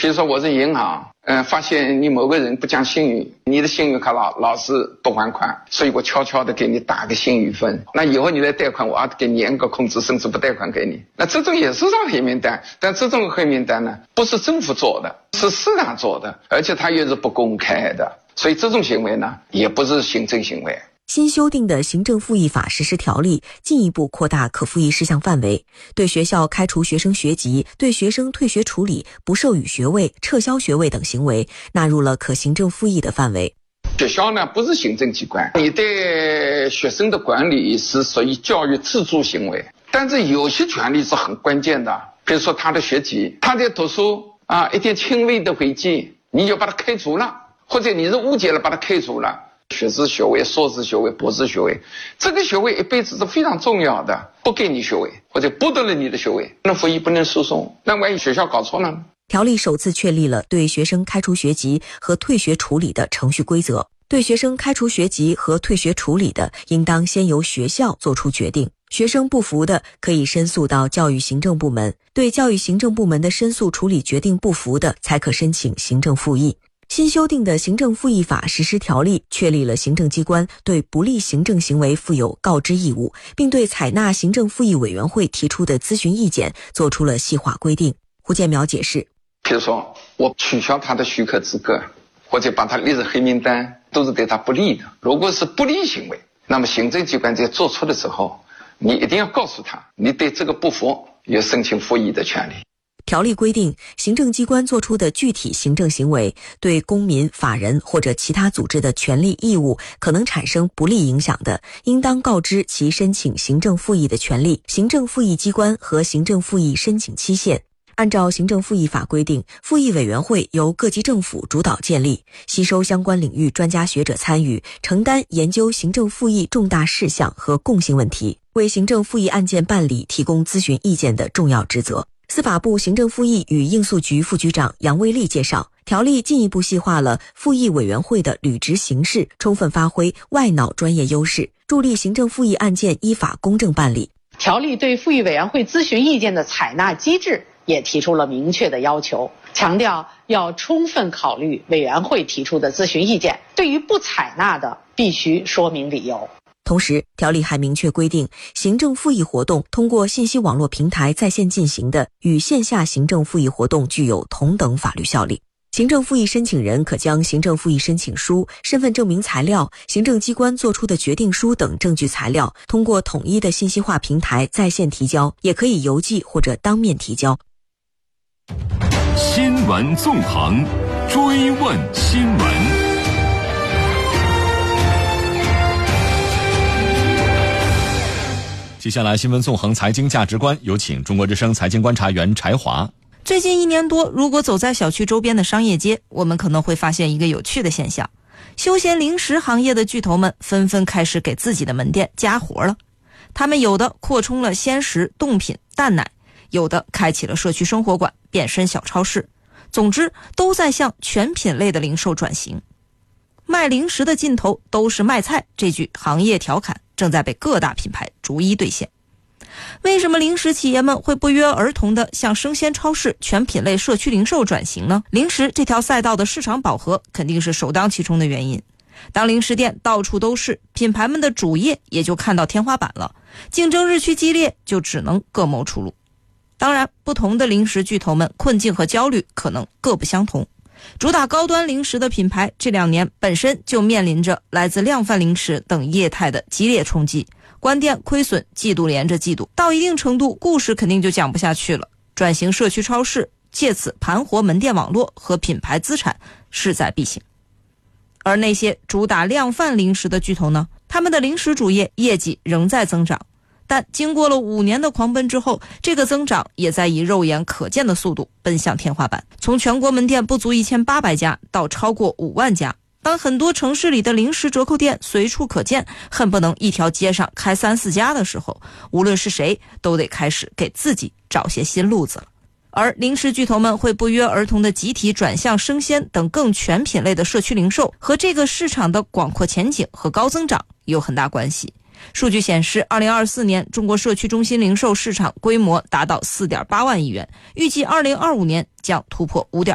比如说我是银行，发现你某个人不讲信誉，你的信用卡老是不还款，所以我悄悄的给你打个信誉分，那以后你来贷款我要给你严格控制，甚至不贷款给你。那这种也是上黑名单，但这种黑名单呢，不是政府做的，是市场做的，而且它也是不公开的，所以这种行为呢，也不是行政行为。 新修订的行政复议法实施条例进一步扩大可复议事项范围，对学校开除学生学籍、对学生退学处理、不授予学位、撤销学位等行为纳入了可行政复议的范围。 学校呢不是行政机关，你对学生的管理是属于教育自主行为，但是有些权利是很关键的，比如说他的学籍，他在读书一点轻微的违纪你就把他开除了，或者你是误解了把他开除了。学士学位、硕士学位、博士学位，这个学位一辈子是非常重要的，不给你学位或者剥夺了你的学位，那复议不能诉讼，那万一学校搞错了呢？ 条例首次确立了对学生开除学籍和退学处理的程序规则，对学生开除学籍和退学处理的，应当先由学校做出决定，学生不服的可以申诉到教育行政部门，对教育行政部门的申诉处理决定不服的，才可申请行政复议。新修订的行政复议法实施条例确立了行政机关对不利行政行为负有告知义务，并对采纳行政复议委员会提出的咨询意见做出了细化规定。胡建苗解释， 比如说我取消他的许可资格，或者把他列入黑名单，都是对他不利的。如果是不利行为，那么行政机关在做出的时候，你一定要告诉他，你对这个不服，有申请复议的权利。 条例规定，行政机关作出的具体行政行为对公民、法人或者其他组织的权利义务可能产生不利影响的，应当告知其申请行政复议的权利、行政复议机关和行政复议申请期限。按照行政复议法规定，复议委员会由各级政府主导建立，吸收相关领域专家学者参与，承担研究行政复议重大事项和共性问题，为行政复议案件办理提供咨询意见的重要职责。司法部行政复议与应诉局副局长杨卫立介绍，条例进一步细化了复议委员会的履职形式，充分发挥外脑专业优势，助力行政复议案件依法公正办理。 条例对复议委员会咨询意见的采纳机制也提出了明确的要求，强调要充分考虑委员会提出的咨询意见，对于不采纳的必须说明理由。 同时，条例还明确规定，行政复议活动通过信息网络平台在线进行的，与线下行政复议活动具有同等法律效力。行政复议申请人可将行政复议申请书、身份证明材料、行政机关作出的决定书等证据材料，通过统一的信息化平台在线提交，也可以邮寄或者当面提交。 新闻纵横，追问新闻。接下来新闻纵横财经价值观，有请中国之声财经观察员柴华。 最近1年多，如果走在小区周边的商业街，我们可能会发现一个有趣的现象，休闲零食行业的巨头们纷纷开始给自己的门店加活了。他们有的扩充了鲜食、冻品、蛋奶，有的开启了社区生活馆，变身小超市，总之都在向全品类的零售转型。卖零食的尽头都是卖菜，这句行业调侃正在被各大品牌逐一兑现。为什么零食企业们会不约而同地向生鲜超市、全品类社区零售转型呢？零食这条赛道的市场饱和肯定是首当其冲的原因。当零食店到处都是，品牌们的主业也就看到天花板了，竞争日趋激烈，就只能各谋出路。当然，不同的零食巨头们困境和焦虑可能各不相同。主打高端零食的品牌这2年本身就面临着来自量贩零食等业态的激烈冲击，关店亏损季度连着季度，到一定程度故事肯定就讲不下去了。转型社区超市，借此盘活门店网络和品牌资产，势在必行。而那些主打量贩零食的巨头呢，他们的零食主业业绩仍在增长，但经过了5年的狂奔之后，这个增长也在以肉眼可见的速度奔向天花板，从全国门店不足1800家到超过5万家。当很多城市里的零食折扣店随处可见，恨不能一条街上开3、4家的时候，无论是谁都得开始给自己找些新路子了。而零食巨头们会不约而同的集体转向生鲜等更全品类的社区零售，和这个市场的广阔前景和高增长有很大关系。数据显示，2024年中国社区中心零售市场规模达到4.8万亿元，预计2025年将突破5.2